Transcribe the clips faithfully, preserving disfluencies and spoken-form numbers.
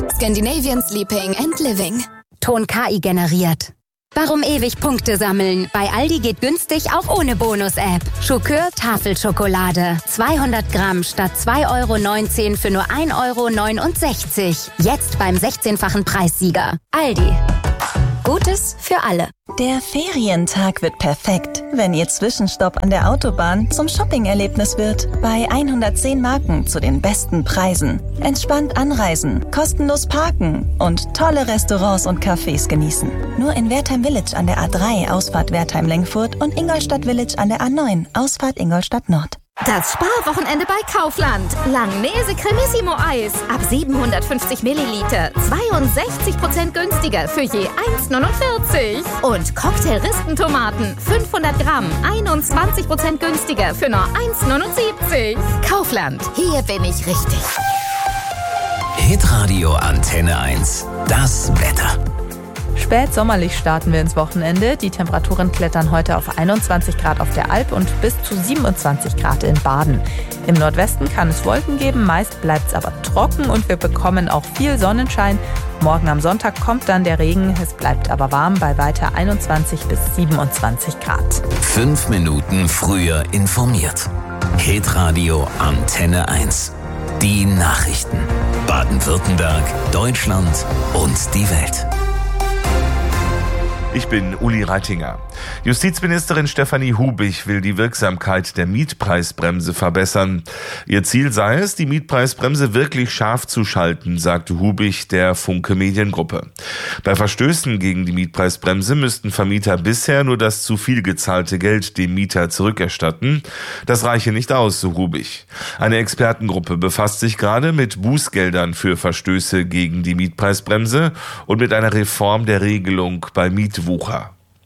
Scandinavian Sleeping and Living. Ton K I generiert. Warum ewig Punkte sammeln? Bei Aldi geht günstig auch ohne Bonus-App. Schokör Tafelschokolade. zweihundert Gramm statt zwei Euro neunzehn für nur ein Euro neunundsechzig. Jetzt beim sechzehnfachen Preissieger. Aldi. Gutes für alle. Der Ferientag wird perfekt, wenn Ihr Zwischenstopp an der Autobahn zum Shopping-Erlebnis wird. Bei hundertzehn Marken zu den besten Preisen. Entspannt anreisen, kostenlos parken und tolle Restaurants und Cafés genießen. Nur in Wertheim Village an der A drei, Ausfahrt Wertheim-Lengfurt und Ingolstadt Village an der A neun, Ausfahrt Ingolstadt Nord. Das Sparwochenende bei Kaufland. Langnese Cremissimo Eis ab siebenhundertfünfzig Milliliter. zweiundsechzig Prozent günstiger für je eins neunundvierzig. Und Cocktail-Rispentomaten fünfhundert Gramm. einundzwanzig Prozent günstiger für nur eins neunundsiebzig. Kaufland. Hier bin ich richtig. Hitradio Antenne eins. Das Wetter. Spätsommerlich starten wir ins Wochenende. Die Temperaturen klettern heute auf einundzwanzig Grad auf der Alp und bis zu siebenundzwanzig Grad in Baden. Im Nordwesten kann es Wolken geben, meist bleibt es aber trocken und wir bekommen auch viel Sonnenschein. Morgen am Sonntag kommt dann der Regen, es bleibt aber warm bei weiter einundzwanzig bis siebenundzwanzig Grad. Fünf Minuten früher informiert. Hitradio Antenne eins. Die Nachrichten. Baden-Württemberg, Deutschland und die Welt. Ich bin Uli Reitinger. Justizministerin Stefanie Hubich will die Wirksamkeit der Mietpreisbremse verbessern. Ihr Ziel sei es, die Mietpreisbremse wirklich scharf zu schalten, sagte Hubich der Funke Mediengruppe. Bei Verstößen gegen die Mietpreisbremse müssten Vermieter bisher nur das zu viel gezahlte Geld dem Mieter zurückerstatten. Das reiche nicht aus, so Hubich. Eine Expertengruppe befasst sich gerade mit Bußgeldern für Verstöße gegen die Mietpreisbremse und mit einer Reform der Regelung bei Mietwucher.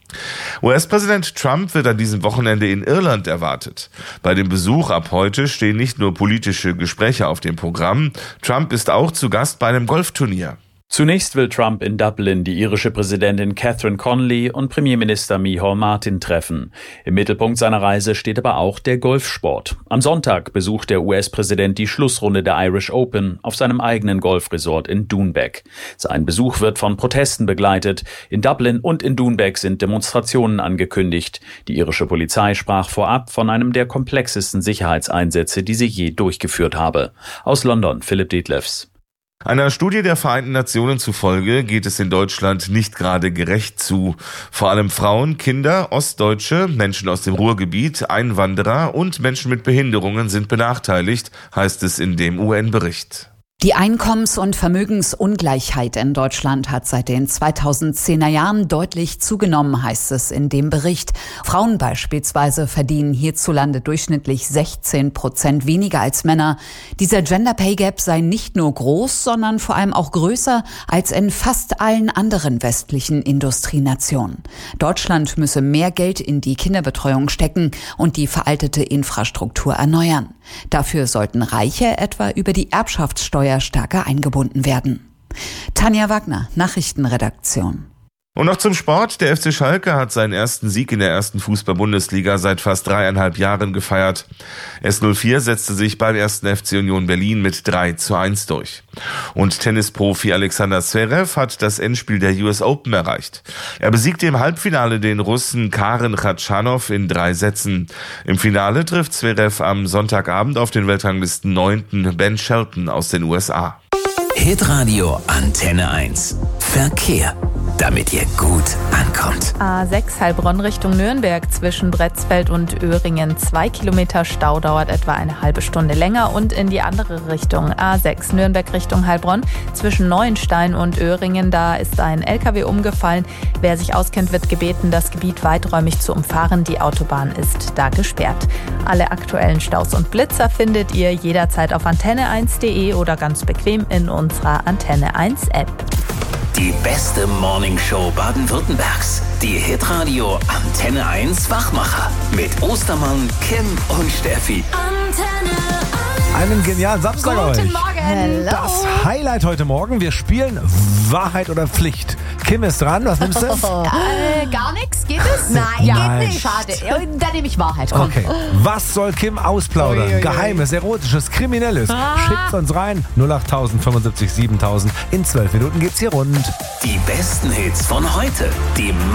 U S-Präsident Trump wird an diesem Wochenende in Irland erwartet. Bei dem Besuch ab heute stehen nicht nur politische Gespräche auf dem Programm. Trump ist auch zu Gast bei einem Golfturnier. Zunächst will Trump in Dublin die irische Präsidentin Catherine Connolly und Premierminister Micheál Martin treffen. Im Mittelpunkt seiner Reise steht aber auch der Golfsport. Am Sonntag besucht der U S-Präsident die Schlussrunde der Irish Open auf seinem eigenen Golfresort in Doonbeck. Sein Besuch wird von Protesten begleitet. In Dublin und in Doonbeck sind Demonstrationen angekündigt. Die irische Polizei sprach vorab von einem der komplexesten Sicherheitseinsätze, die sie je durchgeführt habe. Aus London, Philipp Detlefs. Einer Studie der Vereinten Nationen zufolge geht es in Deutschland nicht gerade gerecht zu. Vor allem Frauen, Kinder, Ostdeutsche, Menschen aus dem Ruhrgebiet, Einwanderer und Menschen mit Behinderungen sind benachteiligt, heißt es in dem U N-Bericht. Die Einkommens- und Vermögensungleichheit in Deutschland hat seit den zweitausendzehner Jahren deutlich zugenommen, heißt es in dem Bericht. Frauen beispielsweise verdienen hierzulande durchschnittlich sechzehn Prozent weniger als Männer. Dieser Gender Pay Gap sei nicht nur groß, sondern vor allem auch größer als in fast allen anderen westlichen Industrienationen. Deutschland müsse mehr Geld in die Kinderbetreuung stecken und die veraltete Infrastruktur erneuern. Dafür sollten Reiche etwa über die Erbschaftssteuer stärker eingebunden werden. Tanja Wagner, Nachrichtenredaktion. Und noch zum Sport. Der F C Schalke hat seinen ersten Sieg in der ersten Fußball-Bundesliga seit fast dreieinhalb Jahren gefeiert. S null vier setzte sich beim ersten F C Union Berlin mit drei zu eins durch. Und Tennisprofi Alexander Zverev hat das Endspiel der U S Open erreicht. Er besiegte im Halbfinale den Russen Karen Khachanov in drei Sätzen. Im Finale trifft Zverev am Sonntagabend auf den Weltranglisten neunten Ben Shelton aus den U S A. Hitradio Antenne eins. Verkehr, damit ihr gut ankommt. A sechs Heilbronn Richtung Nürnberg zwischen Bretzfeld und Öhringen. Zwei Kilometer Stau, dauert etwa eine halbe Stunde länger. Und in die andere Richtung A sechs Nürnberg Richtung Heilbronn zwischen Neuenstein und Öhringen. Da ist ein L K W umgefallen. Wer sich auskennt, wird gebeten, das Gebiet weiträumig zu umfahren. Die Autobahn ist da gesperrt. Alle aktuellen Staus und Blitzer findet ihr jederzeit auf antenne eins punkt de oder ganz bequem in unserer Antenne eins App. Die beste Morningshow Baden-Württembergs. Die Hitradio Antenne eins Wachmacher. Mit Ostermann, Kim und Steffi. Antenne eins. Einen genialen Samstag euch. Guten Morgen. Hello. Das Highlight heute Morgen, wir spielen Wahrheit oder Pflicht. Kim ist dran, was nimmst du? äh, gar nichts, geht es? Nein, Nein. geht nicht. Schade. Dann nehme ich Wahrheit, komm. Okay, was soll Kim ausplaudern? Ui, ui, ui. Geheimes, Erotisches, Kriminelles? Ah. Schickt's uns rein. null acht fünfundsiebzig siebentausend. In zwölf Minuten geht's hier rund. Die besten Hits von heute. Die